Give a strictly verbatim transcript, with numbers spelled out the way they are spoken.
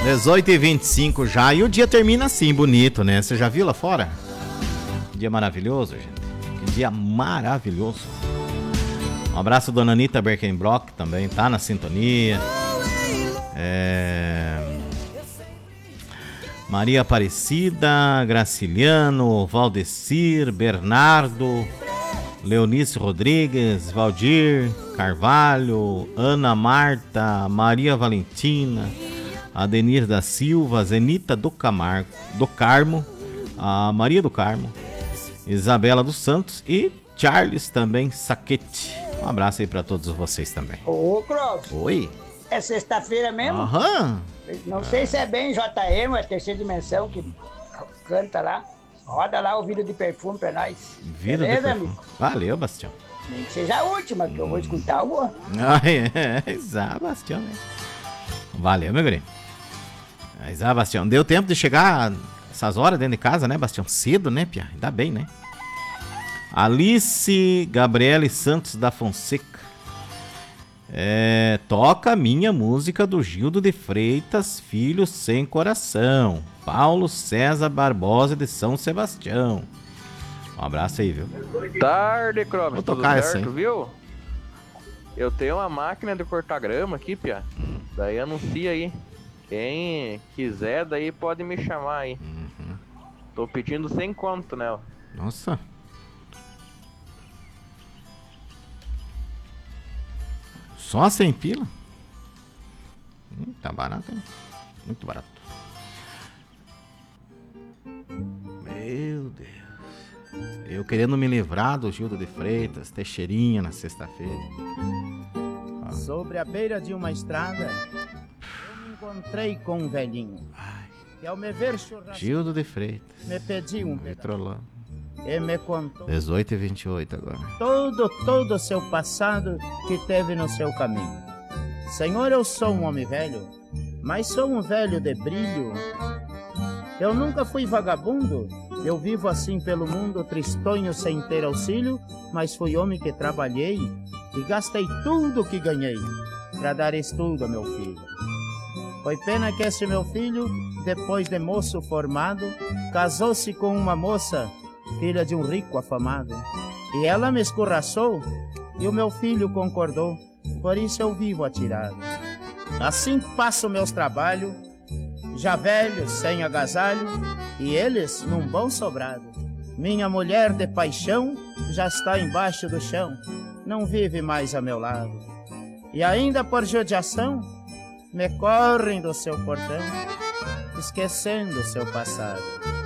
dezoito e vinte e cinco já, e o dia termina assim, bonito, né? Você já viu lá fora? Dia maravilhoso, gente. Que dia maravilhoso. Um abraço, dona Anitta Berkenbrock, também tá na sintonia. É... Maria Aparecida, Graciliano, Valdecir, Bernardo, Leonice Rodrigues, Valdir Carvalho, Ana Marta, Maria Valentina, Adenir da Silva, Zenita do Camargo, do Carmo, a Maria do Carmo, Isabela dos Santos e Charles também Saquete. Um abraço aí pra todos vocês também. Ô, Clóvis. Oi. É sexta-feira mesmo? Aham. Não sei se é bem J M, a terceira dimensão, que canta lá. Roda lá o vidro de perfume pra nós. Vidro Beleza, de perfume. amigo? Valeu, Bastião. Nem que seja a última, que eu vou escutar alguma. Ah, é, exato, Bastião. Né? Valeu, meu querido. Exato, Bastião. Deu tempo de chegar essas horas dentro de casa, né, Bastião? Cedo, né, Pia? Ainda bem, né? Alice Gabriele Santos da Fonseca. É, toca a minha música do Gildo de Freitas, Filho Sem Coração. Paulo César Barbosa de São Sebastião. Um abraço aí, viu? Tarde, Clóvis. Vou tocar tudo essa, certo, hein? viu? Eu tenho uma máquina de cortar grama aqui, Pia. Hum. Daí anuncia aí. Quem quiser, daí pode me chamar aí. Uhum. Tô pedindo sem conto nela. Nossa. Só cem pila? Hum, tá barato, hein? Muito barato. Meu Deus. Eu querendo me livrar do Gildo de Freitas, Teixeirinha na sexta-feira. Ah. Sobre a beira de uma estrada, eu me encontrei com um velhinho. Que ao me ver churrasco, Gildo de Freitas. me pediu um pedaço. Vitrolão. E me contou dezoito e vinte e oito agora. todo, todo o seu passado que teve no seu caminho. Senhor, eu sou um homem velho, mas sou um velho de brilho. Eu nunca fui vagabundo, eu vivo assim pelo mundo, tristonho sem ter auxílio, mas fui homem que trabalhei e gastei tudo que ganhei para dar estudo a meu filho. Foi pena que esse meu filho, depois de moço formado, casou-se com uma moça, filha de um rico afamado. E ela me escorraçou e o meu filho concordou, por isso eu vivo atirado. Assim passo meus trabalhos, já velho, sem agasalho, e eles num bom sobrado. Minha mulher de paixão já está embaixo do chão, não vive mais a meu lado. E ainda por judiação, me correm do seu portão, esquecendo seu passado.